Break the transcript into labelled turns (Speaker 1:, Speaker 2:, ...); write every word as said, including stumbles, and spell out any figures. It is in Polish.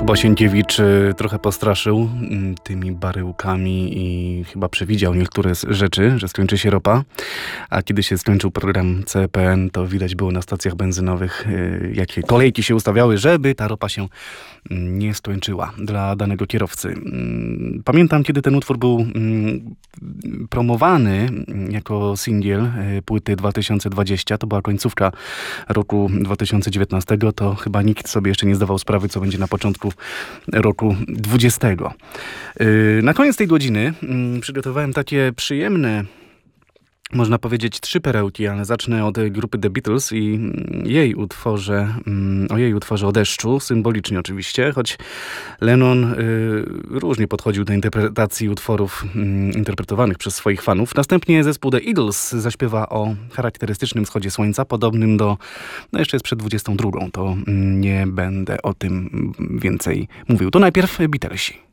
Speaker 1: Kuba Sienkiewicz y, trochę postraszył y, tymi baryłkami i chyba przewidział niektóre z rzeczy, że skończy się ropa. A kiedy się skończył program C P N, to widać było na stacjach benzynowych, y, jakie kolejki się ustawiały, żeby ta ropa się y, nie skończyła dla danego kierowcy. Y, pamiętam, kiedy ten utwór był y, promowany jako singiel y, płyty dwa tysiące dwudziestego, to była końcówka roku dwa tysiące dziewiętnastego, to chyba nikt sobie jeszcze nie zdawał sprawy, co będzie na początku roku dwudziestego. Na koniec tej godziny przygotowałem takie przyjemne, można powiedzieć, trzy perełki, ale zacznę od grupy The Beatles i jej utworze, o jej utworze o deszczu, symbolicznie oczywiście, choć Lennon y, różnie podchodził do interpretacji utworów y, interpretowanych przez swoich fanów. Następnie zespół The Eagles zaśpiewa o charakterystycznym wschodzie słońca, podobnym do, no jeszcze jest przed dwudziestą drugą, to nie będę o tym więcej mówił. To najpierw Beatlesi.